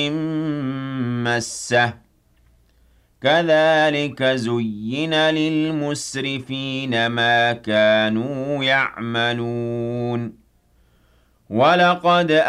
مَّسَّهُ كَذَٰلِكَ زُيِّنَ لِلْمُسْرِفِينَ مَا كَانُوا يَعْمَلُونَ وَلَقَدْ